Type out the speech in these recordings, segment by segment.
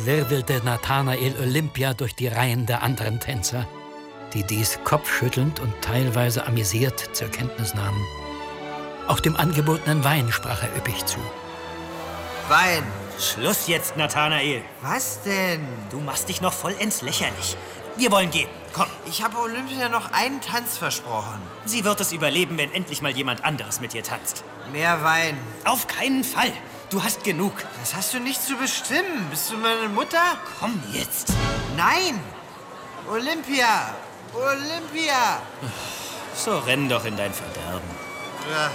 wirbelte Nathanael Olympia durch die Reihen der anderen Tänzer, die dies kopfschüttelnd und teilweise amüsiert zur Kenntnis nahmen. Auch dem angebotenen Wein sprach er üppig zu. Wein! Schluss jetzt, Nathanael. Was denn? Du machst dich noch vollends lächerlich. Wir wollen gehen. Komm. Ich habe Olympia noch einen Tanz versprochen. Sie wird es überleben, wenn endlich mal jemand anderes mit ihr tanzt. Mehr Wein. Auf keinen Fall. Du hast genug. Das hast du nicht zu bestimmen. Bist du meine Mutter? Komm jetzt. Nein! Olympia! Olympia! So renn doch in dein Verderben. Ja.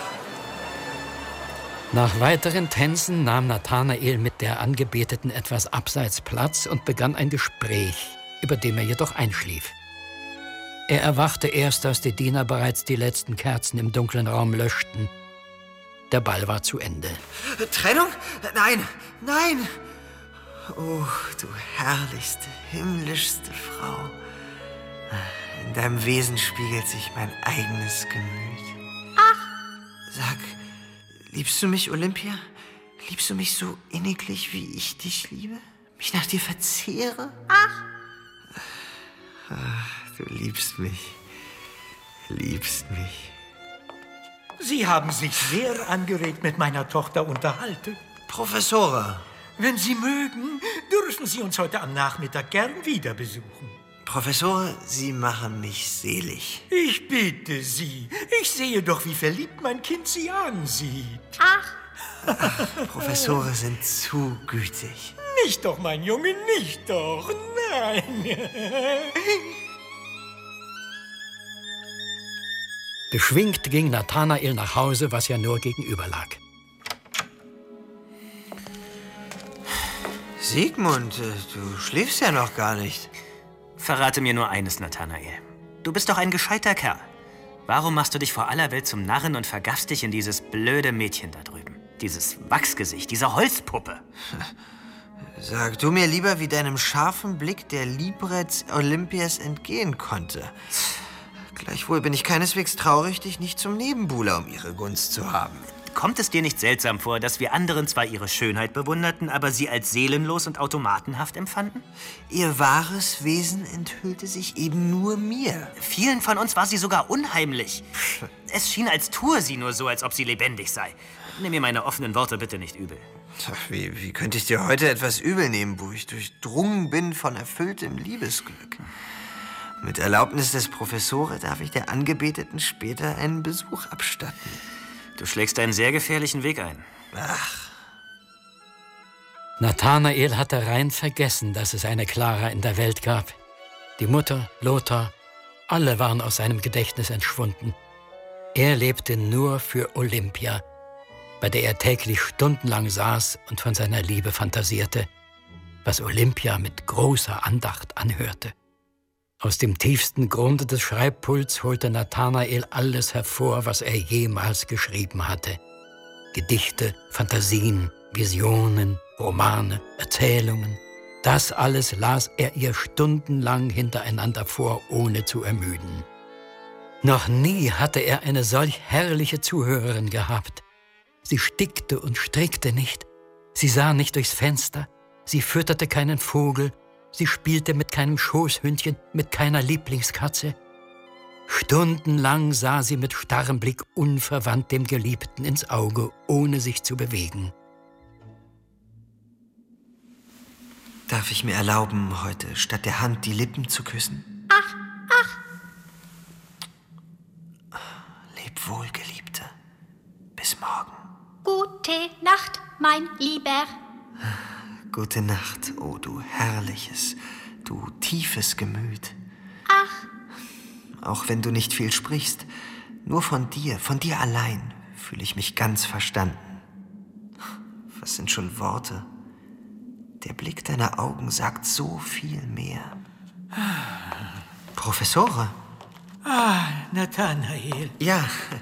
Nach weiteren Tänzen nahm Nathanael mit der Angebeteten etwas abseits Platz und begann ein Gespräch, über dem er jedoch einschlief. Er erwachte erst, als die Diener bereits die letzten Kerzen im dunklen Raum löschten. Der Ball war zu Ende. Trennung? Nein, nein! Oh, du herrlichste, himmlischste Frau. In deinem Wesen spiegelt sich mein eigenes Gemüt. Ach! Sag, liebst du mich, Olympia? Liebst du mich so inniglich, wie ich dich liebe? Mich nach dir verzehre? Ach! Du liebst mich. Liebst mich. Sie haben sich sehr angeregt mit meiner Tochter unterhalten. Professora. Wenn Sie mögen, dürfen Sie uns heute am Nachmittag gern wieder besuchen. Professor, Sie machen mich selig. Ich bitte Sie. Ich sehe doch, wie verliebt mein Kind Sie ansieht. Ach! Professore sind zu gütig. Nicht doch, mein Junge, nicht doch. Nein. Beschwingt ging Nathanael nach Hause, was ja nur gegenüber lag. Sigmund, du schläfst ja noch gar nicht. Verrate mir nur eines, Nathanael. Du bist doch ein gescheiter Kerl. Warum machst du dich vor aller Welt zum Narren und vergaffst dich in dieses blöde Mädchen da drüben? Dieses Wachsgesicht, diese Holzpuppe. Sag du mir lieber, wie deinem scharfen Blick der Liebreiz Olympias entgehen konnte. Gleichwohl bin ich keineswegs traurig, dich nicht zum Nebenbuhler um ihre Gunst zu haben. Kommt es dir nicht seltsam vor, dass wir anderen zwar ihre Schönheit bewunderten, aber sie als seelenlos und automatenhaft empfanden? Ihr wahres Wesen enthüllte sich eben nur mir. Vielen von uns war sie sogar unheimlich. Es schien, als tue sie nur so, als ob sie lebendig sei. Nimm mir meine offenen Worte bitte nicht übel. Wie könnte ich dir heute etwas übel nehmen, wo ich durchdrungen bin von erfülltem Liebesglück? Mit Erlaubnis des Professore darf ich der Angebeteten später einen Besuch abstatten. Du schlägst einen sehr gefährlichen Weg ein. Ach. Nathanael hatte rein vergessen, dass es eine Clara in der Welt gab. Die Mutter, Lothar, alle waren aus seinem Gedächtnis entschwunden. Er lebte nur für Olympia, bei der er täglich stundenlang saß und von seiner Liebe fantasierte, was Olympia mit großer Andacht anhörte. Aus dem tiefsten Grunde des Schreibpults holte Nathanael alles hervor, was er jemals geschrieben hatte. Gedichte, Fantasien, Visionen, Romane, Erzählungen. Das alles las er ihr stundenlang hintereinander vor, ohne zu ermüden. Noch nie hatte er eine solch herrliche Zuhörerin gehabt. Sie stickte und strickte nicht. Sie sah nicht durchs Fenster. Sie fütterte keinen Vogel. Sie spielte mit keinem Schoßhündchen, mit keiner Lieblingskatze. Stundenlang sah sie mit starrem Blick unverwandt dem Geliebten ins Auge, ohne sich zu bewegen. Darf ich mir erlauben, heute statt der Hand die Lippen zu küssen? Ach, ach! Leb wohl, Geliebte. Bis morgen. Gute Nacht, mein Lieber. Gute Nacht, oh du herrliches, du tiefes Gemüt. Ach. Auch wenn du nicht viel sprichst, nur von dir allein fühle ich mich ganz verstanden. Was sind schon Worte? Der Blick deiner Augen sagt so viel mehr. Professore? Nathanael. Ja,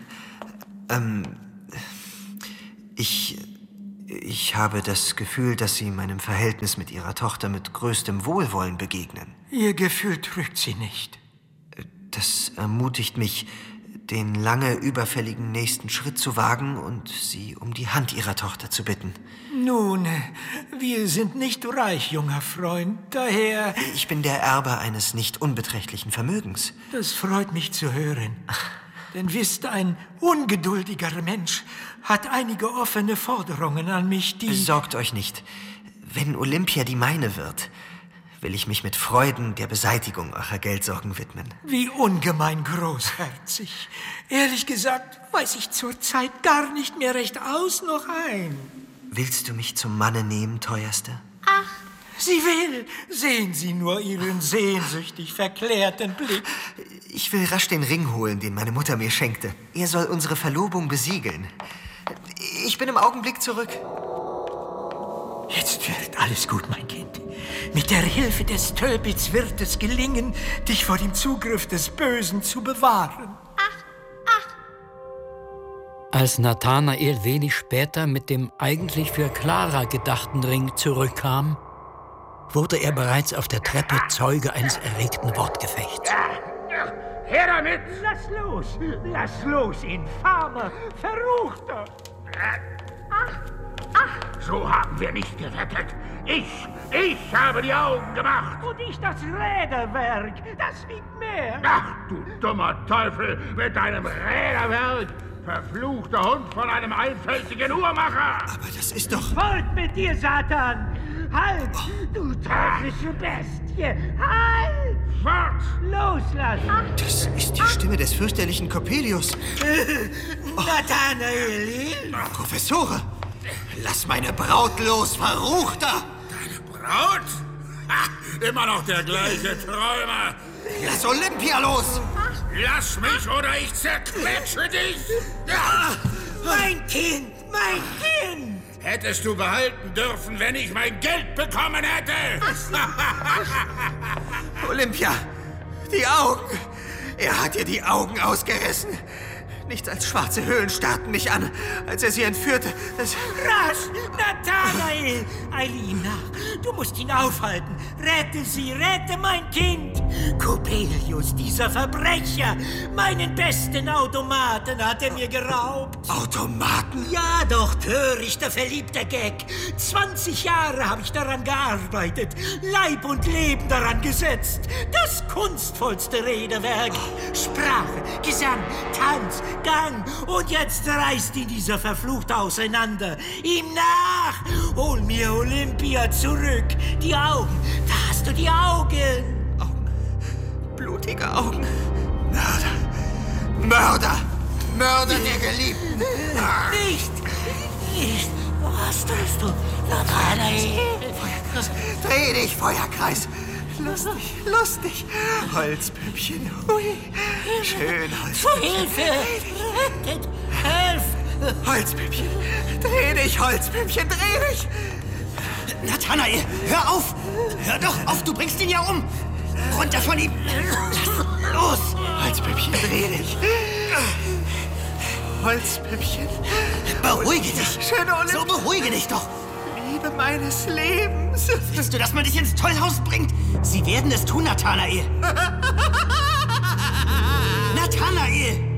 Ich habe das Gefühl, dass Sie meinem Verhältnis mit Ihrer Tochter mit größtem Wohlwollen begegnen. Ihr Gefühl trügt Sie nicht. Das ermutigt mich, den lange überfälligen nächsten Schritt zu wagen und Sie um die Hand Ihrer Tochter zu bitten. Nun, wir sind nicht reich, junger Freund, daher... Ich bin der Erbe eines nicht unbeträchtlichen Vermögens. Das freut mich zu hören. Denn wisst, ein ungeduldiger Mensch hat einige offene Forderungen an mich, die... Sorgt euch nicht. Wenn Olympia die meine wird, will ich mich mit Freuden der Beseitigung eurer Geldsorgen widmen. Wie ungemein großherzig. Ehrlich gesagt, weiß ich zurzeit gar nicht mehr recht aus noch ein. Willst du mich zum Manne nehmen, Teuerste? Ach, Sie will. Sehen Sie nur Ihren sehnsüchtig verklärten Blick. Ich will rasch den Ring holen, den meine Mutter mir schenkte. Er soll unsere Verlobung besiegeln. Ich bin im Augenblick zurück. Jetzt wird alles gut, mein Kind. Mit der Hilfe des Tölpels wird es gelingen, dich vor dem Zugriff des Bösen zu bewahren. Als Nathanael wenig später mit dem eigentlich für Clara gedachten Ring zurückkam, wurde er bereits auf der Treppe Zeuge eines erregten Wortgefechts. Her damit! Lass los, infamer, Verruchter! So haben wir nicht gewettet. Ich habe die Augen gemacht. Und ich das Räderwerk. Das wiegt mehr. Ach, du dummer Teufel mit deinem Räderwerk. Verfluchter Hund von einem einfältigen Uhrmacher. Aber das ist doch... Fort mit dir, Satan! Halt, du teuflische Bestie! Halt! Fort! Loslassen! Das ist die Stimme des fürchterlichen Coppelius. Nathanael! Professore! Lass meine Braut los, Verruchter! Deine Braut? Ha, immer noch der gleiche Träumer. Lass Olympia los! Lass mich oder ich zerquetsche dich! Mein Kind! Mein Kind! Hättest du behalten dürfen, wenn ich mein Geld bekommen hätte! Olympia! Die Augen! Er hat ihr die Augen ausgerissen! Nichts als schwarze Höhlen starrten mich an, als er sie entführte. Rasch! Nathanael! Eile ihm nach! Du musst ihn aufhalten! Rette sie! Rette mein Kind! Coppelius, dieser Verbrecher! Meinen besten Automaten hat er mir geraubt! Automaten? Ja doch, törichter, verliebter Gag! 20 Jahre habe ich daran gearbeitet, Leib und Leben daran gesetzt. Das kunstvollste Räderwerk. Sprache, Gesang, Tanz, Gang. Und jetzt reißt ihn dieser Verfluchte auseinander. Ihm nach! Hol mir Olympia zurück. Die Augen, da hast du die Augen. Augen. Blutige Augen. Mörder. Mörder. Mörder der Geliebten. Nicht. Was tust du, Nathanael? Feuerkreis. Dreh dich, Feuerkreis. Lustig. Holzpüppchen. Hui. Schön, Holzpüppchen. Hilfe! Rettet! Helft! Holzpüppchen. Dreh dich, Holzpüppchen. Dreh dich. Nathanael, hör auf! Hör doch auf, du bringst ihn ja um! Runter von ihm! Los! Holzpüppchen, dreh dich. Holzpüppchen. Beruhige dich! Schöne Olympia. So beruhige dich doch! Liebe meines Lebens. Willst du, dass man dich ins Tollhaus bringt? Sie werden es tun, Nathanael! Nathanael!